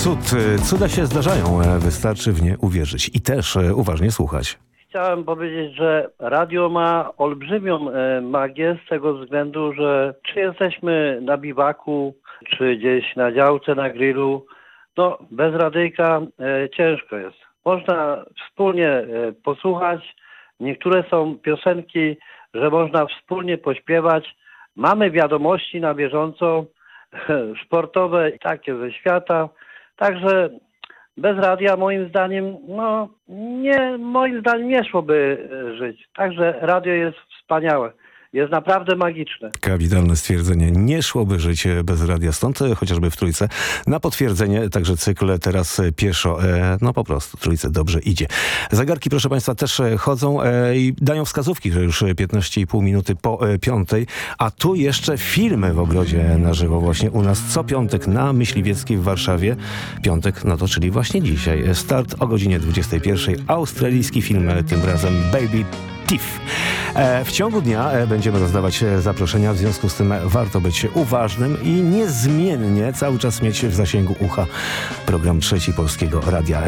Cuda się zdarzają, wystarczy w nie uwierzyć i też uważnie słuchać. Chciałem powiedzieć, że radio ma olbrzymią magię z tego względu, że czy jesteśmy na biwaku, czy gdzieś na działce, na grillu, no bez radyjka ciężko jest. Można wspólnie posłuchać, niektóre są piosenki, że można wspólnie pośpiewać. Mamy wiadomości na bieżąco, sportowe, takie ze świata, także bez radia moim zdaniem nie szłoby żyć. Także radio jest wspaniałe. Jest naprawdę magiczne. Kapitalne stwierdzenie. Nie szłoby żyć bez radia. Stąd chociażby w Trójce na potwierdzenie także cykl Teraz pieszo. No po prostu Trójce dobrze idzie. Zegarki, proszę Państwa, też chodzą i dają wskazówki, że już 15,5 minuty po 5. A tu jeszcze filmy w ogrodzie na żywo właśnie u nas co piątek na Myśliwieckiej w Warszawie. Piątek, no to czyli właśnie dzisiaj. Start o godzinie 21. Australijski film, tym razem Baby Tiff. W ciągu dnia będziemy rozdawać zaproszenia, w związku z tym warto być uważnym i niezmiennie cały czas mieć w zasięgu ucha program Trzeci Polskiego Radia.